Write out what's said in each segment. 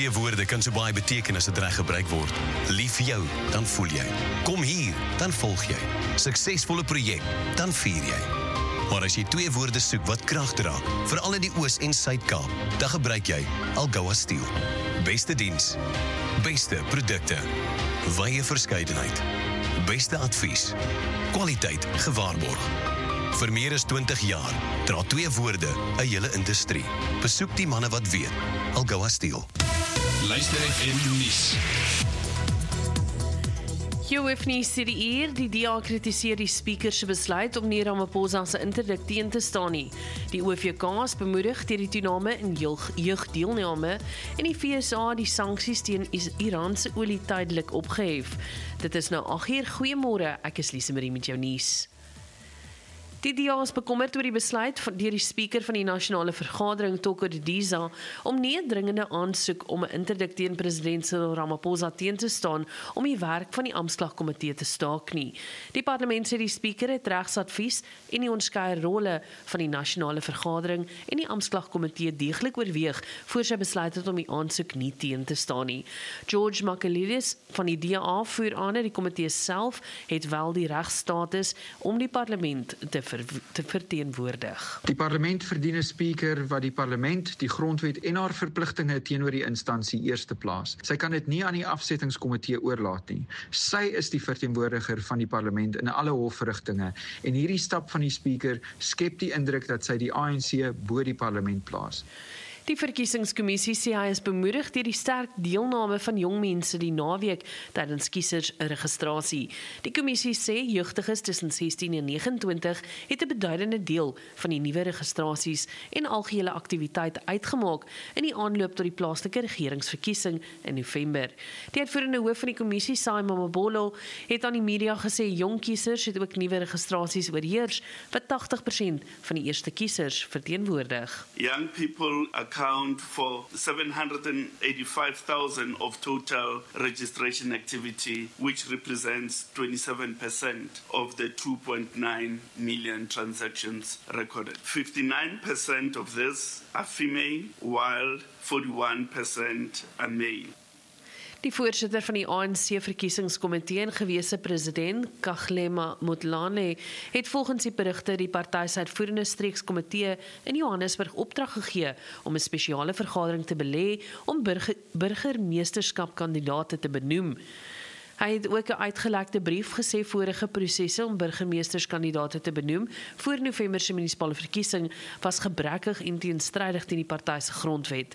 Twee woorde kan so baie beteken as dit reg gebruik word. Lief vir jou, dan voel jy. Kom hier, dan volg jy. Suksesvolle projek, dan vier jy. Maar as jy twee woorde soek wat krag dra, veral in die Oos- en Suid-Kaap, dan gebruik jy Algoa Steel. Beste diens, beste produkte, wye verskeidenheid, beste advies, kwaliteit gewaarborg. Vir meer as 20 jaar dra twee woorde 'n hele industrie. Besoek die manne wat weet. Algoa Steel. Luister FM nuus. Hoofnuus sê die DA kritiseer die speaker se besluit om nie Ramaphosa se interdik teen te staan nie. Die OVK is bemoedig deur die toename in jeugdeelname en die FSA die sanksies teen Iran se olie tydelik opgehef. Dit is nou 8:00. Goeiemôre, ek is Lise Marie met jou nuus. Die DA is bekommerd oor die besluit deur die speaker van die nasionale vergadering, Toko Didiza, om nie 'n dringende aansoek om 'n interdik teen president Cyril Ramaphosa teen te staan om die werk van die Amptslagkomitee te staak nie. Die parlement sê die speaker het regsadvies en die onskeie rolle van die nasionale vergadering en die Amptslagkomitee deeglik oorweeg voor sy besluit het om die aansoek nie teen te staan nie. George Makalidis van die DA voer aan dat die komitee self het wel die regstatus om die parlement te verteenwoordig. Die parlement verdien 'n speaker wat die parlement, die grondwet en haar verpligtinge teenoor die instansie eerste plaas. Sy kan dit nie aan die afsettingskomitee oorlaat nie. Sy is die verteenwoordiger van die parlement in alle hofverrigtinge en hierdie stap van die speaker skep die indruk dat sy die ANC bo die parlement plaas. Die verkiesingskommissie sê hy is bemoedig deur die sterk deelname van jong mense die naweek tydens kiesersregistrasie. Die kommissie sê jeugdiges tussen 16 en 29 het 'n beduidende deel van die nuwe registrasies en algehele aktiwiteit uitgemaak in die aanloop tot die plaaslike regeringsverkiesing in November. Die uitvoerende hoof van die kommissie, Simon Mabolo, het aan die media gesê jong kiesers het ook nuwe registrasies oorheers wat 80% van die eerste kiesers verteenwoordig. Young people account for 785,000 of total registration activity, which represents 27% of the 2.9 million transactions recorded. 59% of this are female, while 41% are male. Die voorsitter van die ANC-verkiesingskomitee en gewese president, Kgalema Motlane, het volgens die berigte die party se uitvoerende streekskomitee in Johannesburg opdrag gegee om 'n spesiale vergadering te belê om burgemeesterskapkandidaate te benoem. Hy het ook 'n uitgelekte brief gesê vorige prosesse om burgemeesterskandidaate te benoem voor November se munisipale verkiesing was gebrekkig en teenstrydig teen die party se grondwet.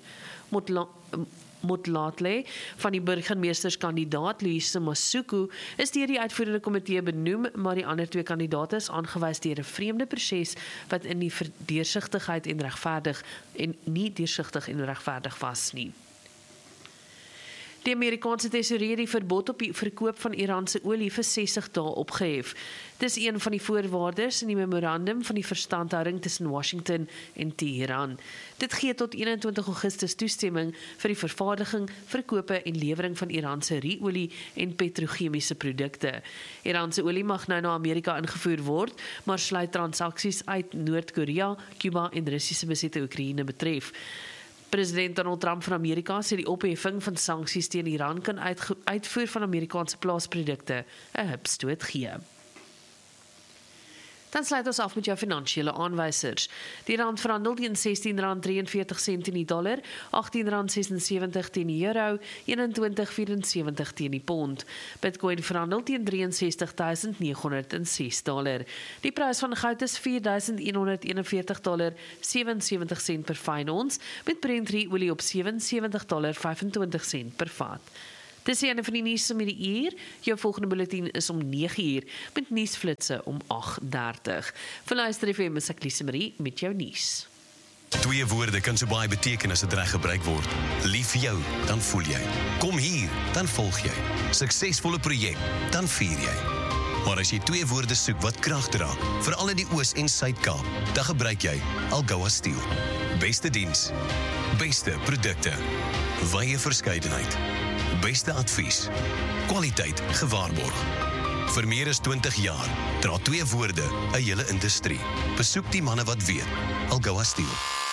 Motlane van die burgemeesterskandidaat Louise Masuku is deur die uitvoerende komitee benoem, maar die ander twee kandidaate is aangewys deur 'n vreemde proses wat in die deursigtigheid en nie deursigtig en regverdig was nie. Die Amerikaanse tesourier die verbod op die verkoop van Iranse olie vir 60 dae opgehef. Dis een van die voorwaardes in die memorandum van die verstandhouding tussen Washington en Teheran. Dit gee tot 21 Augustus toestemming vir die vervaardiging, verkope en lewering van Iranse ruolie en petrochemiese produkte. Iranse olie mag nou na Amerika ingevoer word, maar sluit transaksies uit Noord-Korea, Cuba en Russiese besette Oekraïne betref. President Donald Trump van Amerika sê die opheffing van sanksies teen Iran kan uitvoer van Amerikaanse plaasprodukte 'n hupstoot gee. Dan sluit ons af met jou finansiële aanwysers. Die rand verhandel teen R16.43 in die dollar, R18.76 teen die euro, $21.74 teen die pond. Bitcoin verhandel teen $63.906. Die prys van goud is $4.141.77 per fyn ons, met Brent olie op $77.25 per vat. Dis die einde van die nuus om hierdie uur. Jou volgende bulletin is om 9:00 met nuusflitse om 8:30. Vir Luister FM is ek Lise Marie met jou nuus. Twee woorde kan so baie beteken as dit reg gebruik word. Lief vir jou, dan voel jy. Kom hier, dan volg jy. Suksesvolle projek, dan vier jy. Maar as jy twee woorde soek wat krag dra, veral in die Oos- en Suid-Kaap, dan gebruik jy Algoa Steel. Beste diens, beste produkte, wye verskeidenheid, beste advies, kwaliteit gewaarborg. Vir meer as 20 jaar dra twee woorde 'n hele industrie. Besoek die manne wat weet. Algoa Steel.